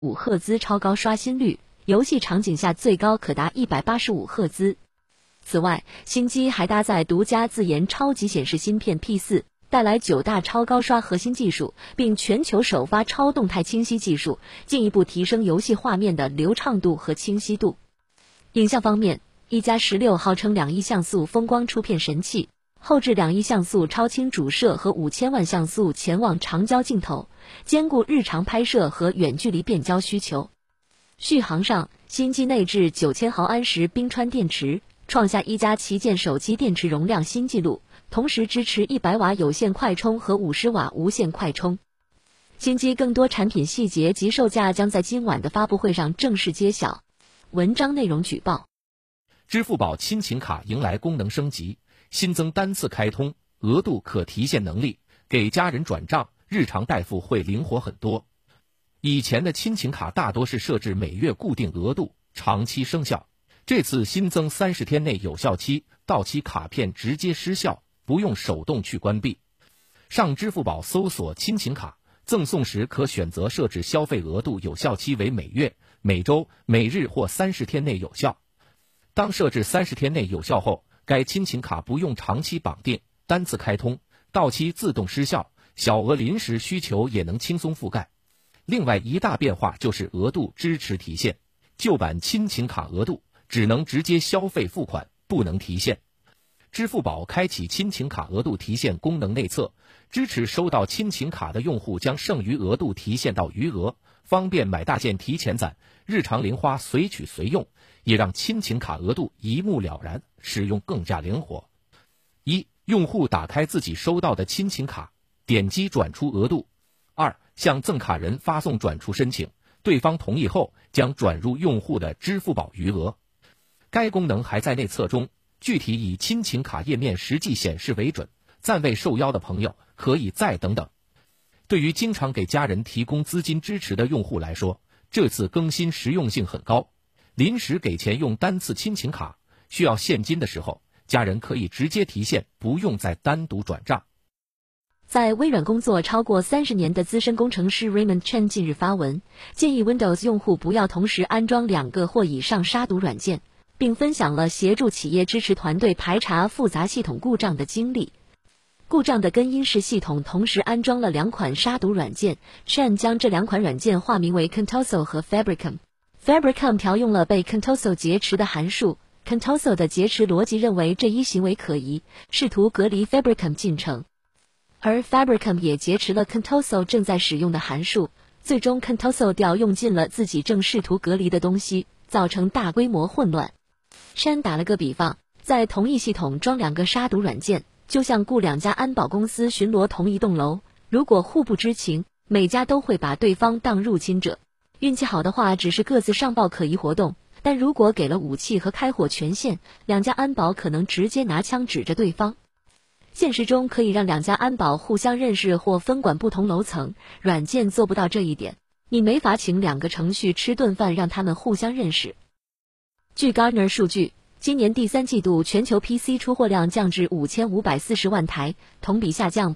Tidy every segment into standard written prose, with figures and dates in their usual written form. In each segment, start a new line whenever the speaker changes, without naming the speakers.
5赫兹超高刷新率，游戏场景下最高可达185赫兹。此外，新机还搭载独家自研超级显示芯片 P4， 带来9大超高刷核心技术，并全球首发超动态清晰技术，进一步提升游戏画面的流畅度和清晰度。影像方面，一加16号称2亿像素风光出片神器，后置2亿像素超清主摄和5000万像素潜望长焦镜头，兼顾日常拍摄和远距离变焦需求。续航上，新机内置9000毫安时冰川电池，创下一加旗舰手机电池容量新纪录，同时支持100瓦有线快充和50瓦无线快充。新机更多产品细节及售价将在今晚的发布会上正式揭晓。文章内容举报：
支付宝亲情卡迎来功能升级，新增单次开通、额度可提现能力，给家人转账、日常代付会灵活很多。以前的亲情卡大多是设置每月固定额度，长期生效，这次新增30天内有效期，到期卡片直接失效，不用手动去关闭。上支付宝搜索亲情卡，赠送时可选择设置消费额度有效期为每月、每周、每日或30天内有效。当设置30天内有效后，该亲情卡不用长期绑定，单次开通，到期自动失效，小额临时需求也能轻松覆盖。另外一大变化就是额度支持提现，旧版亲情卡额度只能直接消费付款，不能提现。支付宝开启亲情卡额度提现功能内测，支持收到亲情卡的用户将剩余额度提现到余额，方便买大件提前攒，日常零花随取随用，也让亲情卡额度一目了然，使用更加灵活。1. 用户打开自己收到的亲情卡，点击转出额度。2. 向赠卡人发送转出申请，对方同意后将转入用户的支付宝余额。该功能还在内测中，具体以亲情卡页面实际显示为准，暂未受邀的朋友可以再等等。对于经常给家人提供资金支持的用户来说，这次更新实用性很高。临时给钱用单次亲情卡，需要现金的时候，家人可以直接提现，不用再单独转账。
在微软工作超过30年的资深工程师 Raymond Chen 近日发文，建议 Windows 用户不要同时安装2个或以上杀毒软件，并分享了协助企业支持团队排查复杂系统故障的经历。故障的根因是系统同时安装了2款杀毒软件， Chen 将这2款软件化名为 Contoso 和 Fabricam。Fabricam 调用了被 Contoso 劫持的函数， Contoso 的劫持逻辑认为这一行为可疑，试图隔离 Fabricam 进程。而 Fabricam 也劫持了 Contoso 正在使用的函数，最终 Contoso 调用尽了自己正试图隔离的东西，造成大规模混乱。山打了个比方，在同一系统装2个杀毒软件，就像雇2家安保公司巡逻同一栋楼，如果互不知情，每家都会把对方当入侵者。运气好的话，只是各自上报可疑活动，但如果给了武器和开火权限，2家安保可能直接拿枪指着对方。现实中可以让2家安保互相认识或分管不同楼层，软件做不到这一点，你没法请2个程序吃顿饭让他们互相认识。据 Gartner 数据，今年第3季度全球 PC 出货量降至5540万台，同比下降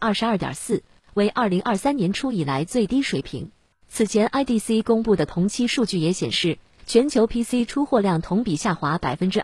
22.4%， 为2023年初以来最低水平。此前 IDC 公布的同期数据也显示，全球 PC 出货量同比下滑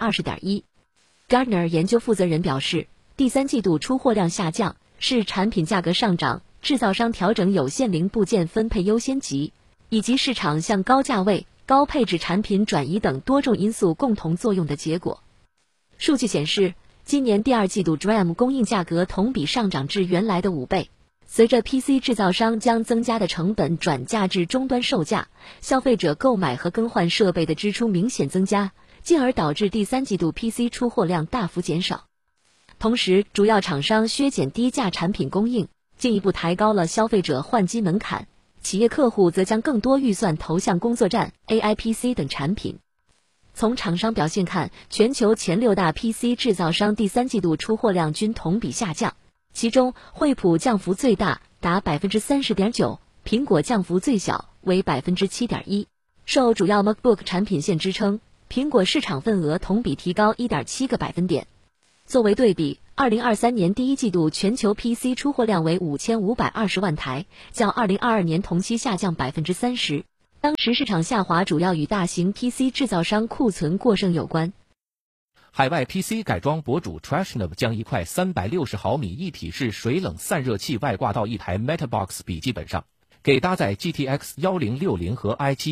20.1%。Gartner 研究负责人表示，第3季度出货量下降是产品价格上涨、制造商调整有限零部件分配优先级，以及市场向高价位、高配置产品转移等多种因素共同作用的结果。数据显示，今年第2季度 DRAM 供应价格同比上涨至原来的5倍。随着 PC 制造商将增加的成本转嫁至终端售价，消费者购买和更换设备的支出明显增加，进而导致第3季度 PC 出货量大幅减少。同时，主要厂商削减低价产品供应，进一步抬高了消费者换机门槛，企业客户则将更多预算投向工作站、AI PC 等产品。从厂商表现看，全球前6大 PC 制造商第3季度出货量均同比下降，其中惠普降幅最大，达 30.9%， 苹果降幅最小，为 7.1%。受主要 MacBook 产品线支撑，苹果市场份额同比提高 1.7个百分点。作为对比，2023年第1季度全球 PC 出货量为5520万台，较2022年同期下降 30%。 当时市场下滑主要与大型 PC 制造商库存过剩有关。
海外 PC 改装博主 Trashnob 将一块360毫米一体式水冷散热器外挂到一台 MetaBox 笔记本上，给搭载 GTX 1060和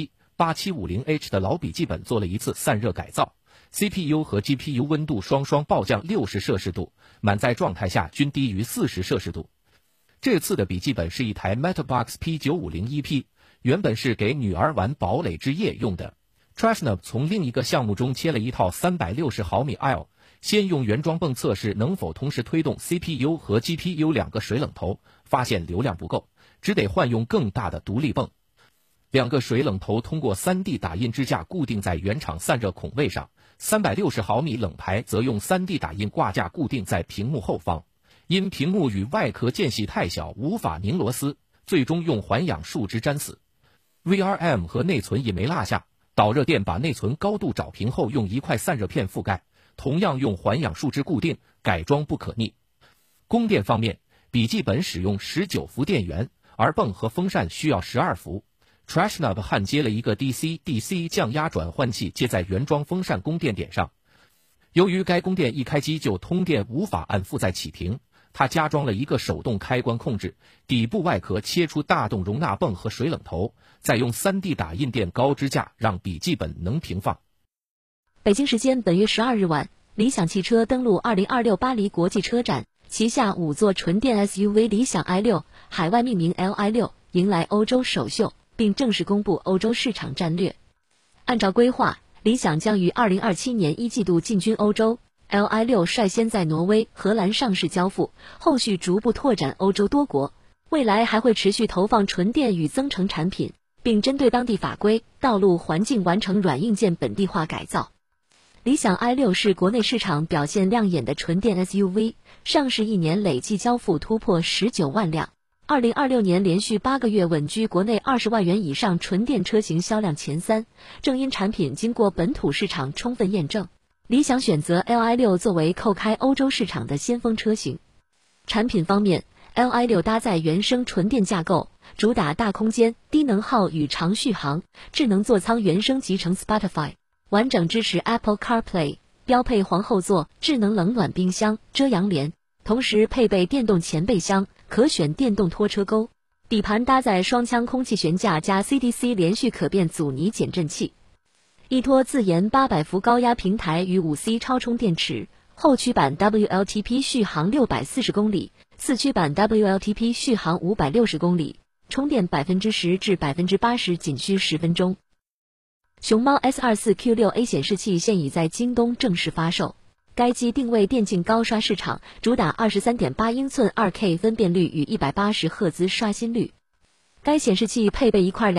i7-8750H 的老笔记本做了一次散热改造， CPU 和 GPU 温度双双暴降60摄氏度，满载状态下均低于40摄氏度。这次的笔记本是一台 MetaBox P950EP， 原本是给女儿玩堡垒之夜用的。Trashnob 从另一个项目中切了一套360毫米 IO， 先用原装泵测试能否同时推动 CPU 和 GPU 两个水冷头，发现流量不够，只得换用更大的独立泵。两个水冷头通过 3D 打印支架固定在原厂散热孔位上，360毫米冷排则用 3D 打印挂架固定在屏幕后方。因屏幕与外壳间隙太小，无法拧螺丝，最终用环氧树脂粘死。VRM 和内存也没落下，导热垫把内存高度找平后，用一块散热片覆盖，同样用环氧树脂固定，改装不可逆。供电方面，笔记本使用19伏电源，而泵和风扇需要12伏。Trashnob 焊接了一个 DC-DC 降压转换器接在原装风扇供电点上。由于该供电一开机就通电，无法按负载启停，它加装了一个手动开关控制，底部外壳切出大洞容纳泵和水冷头，再用 3D 打印垫高支架让笔记本能平放。
北京时间本月12日晚，理想汽车登陆2026巴黎国际车展，旗下5座纯电 SUV 理想 i6 海外命名 Li6 迎来欧洲首秀，并正式公布欧洲市场战略。按照规划，理想将于2027年1季度进军欧洲， Li6 率先在挪威、荷兰上市交付，后续逐步拓展欧洲多国，未来还会持续投放纯电与增程产品，并针对当地法规、道路环境完成软硬件本地化改造。理想 i6 是国内市场表现亮眼的纯电 SUV， 上市1年累计交付突破19万辆，2026年连续8个月稳居国内20万元以上纯电车型销量前3，正因产品经过本土市场充分验证，理想选择 Li6 作为叩开欧洲市场的先锋车型。产品方面， Li6 搭载原生纯电架构，主打大空间、低能耗与长续航，智能座舱原生集成 Spotify， 完整支持 Apple CarPlay， 标配皇后座、智能冷暖冰箱、遮阳帘，同时配备电动前备箱，可选电动拖车钩，底盘搭载双腔空气悬架加 CDC 连续可变阻尼减震器，依托自研800伏高压平台与 5C 超充电池，后驱版 WLTP 续航640公里，4驱版 WLTP 续航560公里，充电10%至80%仅需10分钟。熊猫 S24Q6A 显示器现已在京东正式发售，该机定位电竞高刷市场，主打 23.8 英寸 2K 分辨率与180赫兹刷新率。该显示器配备一块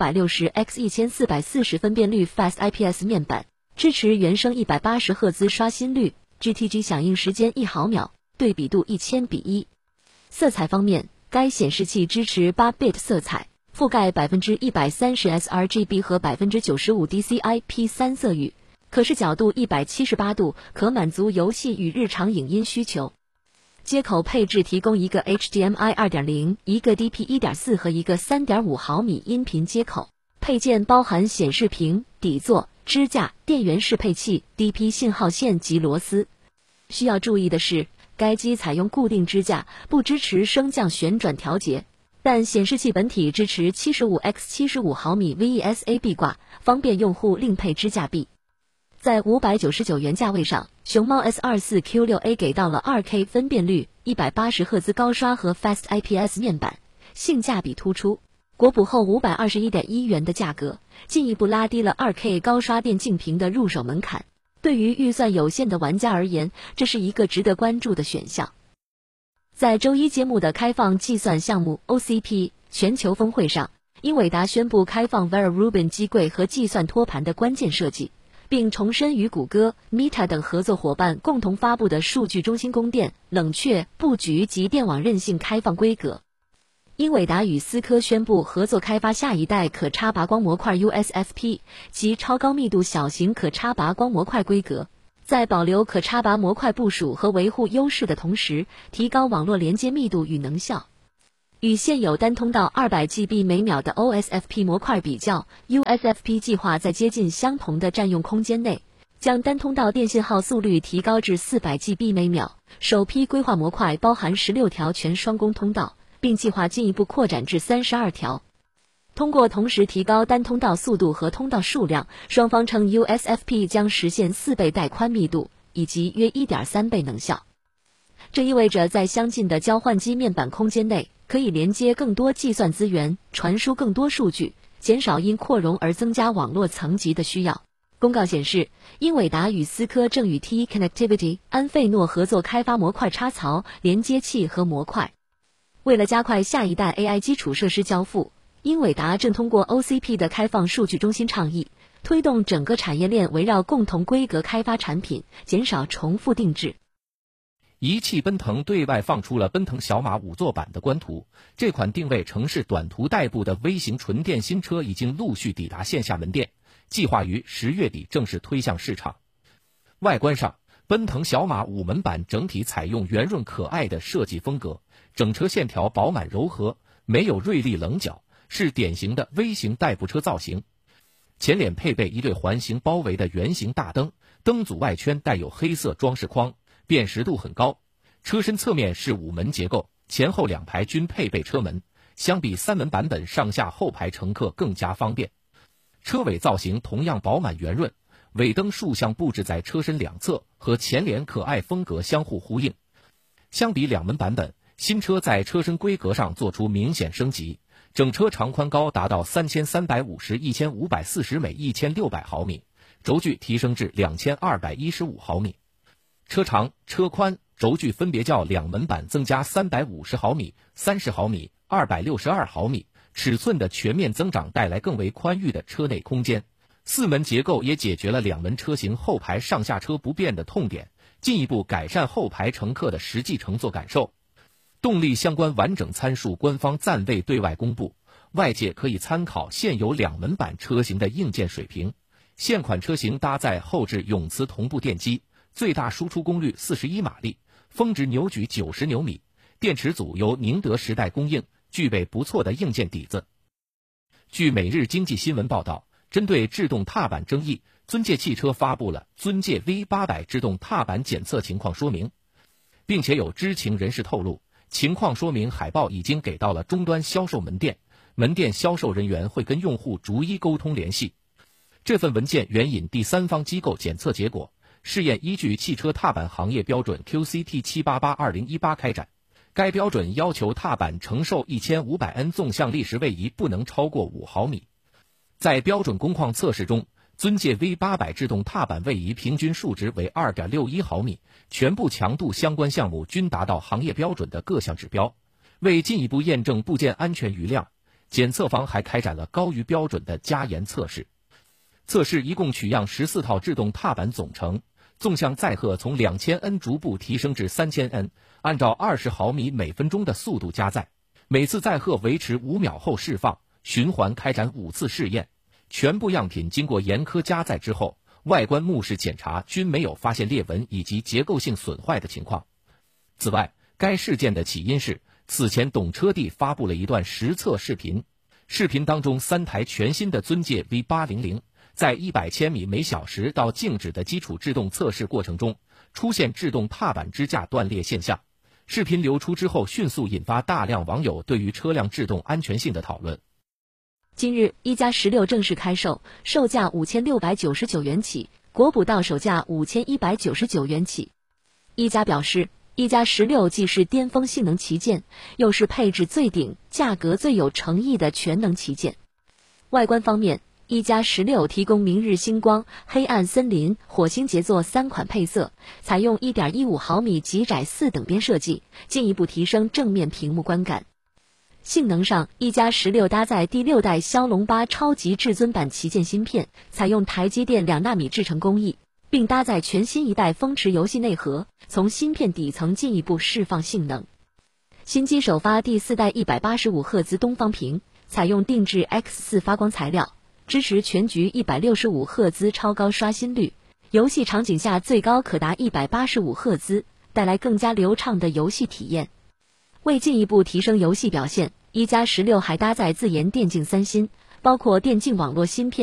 2560x1440 分辨率 Fast IPS 面板，支持原生180赫兹刷新率， GTG 响应时间1毫秒，对比度1000:1。色彩方面，该显示器支持 8bit 色彩，覆盖 130% sRGB 和 95% DCI-P3 色域，可视角度178度，可满足游戏与日常影音需求。接口配置提供一个 HDMI 2.0、一个 DP 1.4 和一个 3.5 毫米音频接口。配件包含显示屏、底座、支架、电源适配器、DP 信号线及螺丝。需要注意的是，该机采用固定支架，不支持升降旋转调节，但显示器本体支持 75x75 毫米 VESA 壁挂，方便用户另配支架臂。在599元价位上，熊猫 S24Q6A 给到了 2K 分辨率、180赫兹高刷和 Fast IPS 面板，性价比突出。国补后521.1元的价格，进一步拉低了 2K 高刷电竞屏的入手门槛。对于预算有限的玩家而言，这是一个值得关注的选项。在周一揭幕的开放计算项目 OCP 全球峰会上，英伟达宣布开放 Vera Rubin 机柜和计算托盘的关键设计，并重申与谷歌、Meta 等合作伙伴共同发布的数据中心供电、冷却、布局及电网韧性开放规格。英伟达与思科宣布合作开发下一代可插拔光模块 USFP 及超高密度小型可插拔光模块规格，在保留可插拔模块部署和维护优势的同时，提高网络连接密度与能效。 与现有单通道200GB 每秒的 OSFP 模块比较 ，USFP 计划在接近相同的占用空间内，将单通道电信号速率提高至400GB 每秒。首批规划模块包含16条全双工通道，并计划进一步扩展至32条。通过同时提高单通道速度和通道数量，双方称 USFP 将实现4倍带宽密度以及约 1.3 倍能效。这意味着在相近的交换机面板空间内，可以连接更多计算资源，传输更多数据，减少因扩容而增加网络层级的需要。公告显示，英伟达与思科正与 TE Connectivity、安费诺合作开发模块插槽、连接器和模块。为了加快下一代 AI 基础设施交付，英伟达正通过 OCP 的开放数据中心倡议，推动整个产业链围绕共同规格开发产品，减少重复定制。
一汽奔腾对外放出了奔腾小马5座版的官图，这款定位城市短途代步的微型纯电新车已经陆续抵达线下门店，计划于10月底正式推向市场。外观上，奔腾小马5门版整体采用圆润可爱的设计风格，整车线条饱满柔和，没有锐利棱角，是典型的微型代步车造型。前脸配备一对环形包围的圆形大灯，灯组外圈带有黑色装饰框，辨识度很高。车身侧面是5门结构，前后2排均配备车门，相比3门版本，上下后排乘客更加方便。车尾造型同样饱满圆润，尾灯竖向布置在车身两侧，和前脸可爱风格相互呼应。相比2门版本，新车在车身规格上做出明显升级，整车长宽高达到3350/1540每1600毫米，轴距提升至2215毫米。车长、车宽、轴距分别较2门版增加350毫米、30毫米、262毫米，尺寸的全面增长带来更为宽裕的车内空间。4门结构也解决了2门车型后排上下车不便的痛点，进一步改善后排乘客的实际乘坐感受。动力相关完整参数官方暂未对外公布，外界可以参考现有2门版车型的硬件水平。现款车型搭载后置永磁同步电机，最大输出功率41马力，峰值扭矩90牛米，电池组由宁德时代供应，具备不错的硬件底子。据每日经济新闻报道，针对制动踏板争议，尊界汽车发布了尊界 V800 制动踏板检测情况说明，并且有知情人士透露，情况说明海报已经给到了终端销售门店，门店销售人员会跟用户逐一沟通联系。这份文件援引第三方机构检测结果，试验依据汽车踏板行业标准 QCT 788-2018开展。该标准要求踏板承受 1500N 纵向力时位移不能超过5毫米。在标准工况测试中，尊界 V800 制动踏板位移平均数值为 2.61 毫米，全部强度相关项目均达到行业标准的各项指标。为进一步验证部件安全余量，检测方还开展了高于标准的加盐测试。测试一共取样14套制动踏板总成，纵向载荷从2000N 逐步提升至3000N， 按照20毫米每分钟的速度加载，每次载荷维持5秒后释放，循环开展5次试验。全部样品经过严苛加载之后，外观目视检查均没有发现裂纹以及结构性损坏的情况。此外，该事件的起因是此前懂车帝发布了一段实测视频，视频当中3台全新的尊界 V800在100千米每小时到静止的基础制动测试过程中，出现制动踏板支架断裂现象。视频流出之后，迅速引发大量网友对于车辆制动安全性的讨论。
今日，一加16正式开售，售价5699元起，国补到手价5199元起。一加表示，一加16既是巅峰性能旗舰，又是配置最顶、价格最有诚意的全能旗舰。外观方面，一加16提供明日星光、黑暗森林、火星杰作3款配色，采用 1.15 毫米极窄4等边设计，进一步提升正面屏幕观感。性能上，一加16搭载第6代骁龙8超级至尊版旗舰芯片，采用台积电2纳米制程工艺，并搭载全新一代风驰游戏内核，从芯片底层进一步释放性能。新机首发第4代185赫兹东方屏，采用定制 X4 发光材料，支持全局165赫兹超高刷新率，游戏场景下最高可达185赫兹，带来更加流畅的游戏体验。 为进一步提升游戏表现，1+16还搭载自研电竞3新，包括电竞网络芯片。